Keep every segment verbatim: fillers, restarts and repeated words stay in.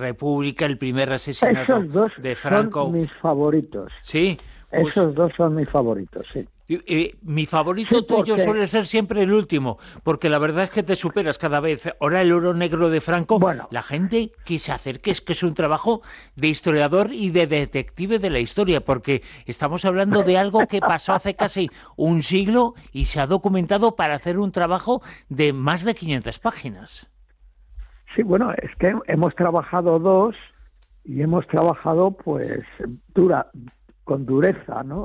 República, el primer asesinato Esos dos de Franco. son mis favoritos. Sí. Pues, Esos dos son mis favoritos, sí. Eh, mi favorito sí, tuyo porque... suele ser siempre el último, porque la verdad es que te superas cada vez. Ahora el oro negro de Franco, bueno, la gente que se acerque es que es un trabajo de historiador y de detective de la historia, porque estamos hablando de algo que pasó hace casi un siglo y se ha documentado para hacer un trabajo de más de quinientas páginas. Sí, bueno, es que hemos trabajado dos y hemos trabajado pues dura con dureza, ¿no?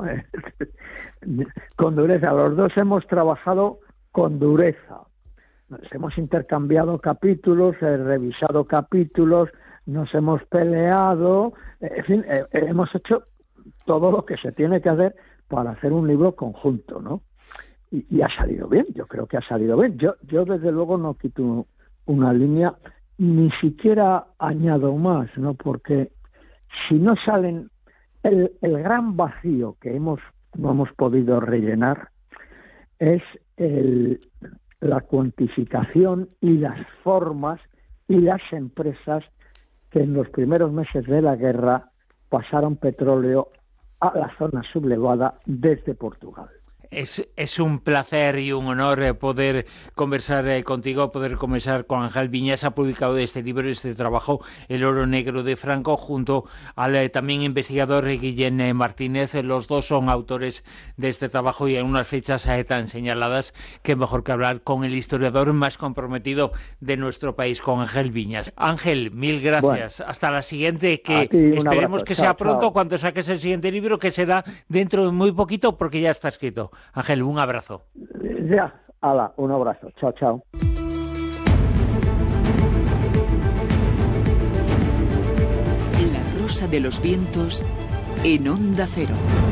Con dureza. Los dos hemos trabajado con dureza. Nos hemos intercambiado capítulos, he revisado capítulos, nos hemos peleado, en fin, eh, hemos hecho todo lo que se tiene que hacer para hacer un libro conjunto, ¿no? Y, y ha salido bien, yo creo que ha salido bien. Yo, yo desde luego no quito una línea, ni siquiera añado más, ¿no? Porque si no salen el, el gran vacío que hemos no hemos podido rellenar es el, la cuantificación y las formas y las empresas que en los primeros meses de la guerra pasaron petróleo a la zona sublevada desde Portugal. Es, es un placer y un honor eh, poder conversar eh, contigo, poder conversar con Ángel Viñas. Ha publicado este libro, este trabajo, El oro negro de Franco, junto al eh, también investigador eh, Guillén eh, Martínez. Los dos son autores de este trabajo y en unas fechas eh, tan señaladas que mejor que hablar con el historiador más comprometido de nuestro país, con Ángel Viñas. Ángel, mil gracias. Bueno, hasta la siguiente, que esperemos que sea chao, pronto, chao. Cuando saques el siguiente libro, que será dentro de muy poquito, porque ya está escrito. Ángel, un abrazo. Ya, hala, un abrazo. Chao, chao. La rosa de los vientos en Onda Cero.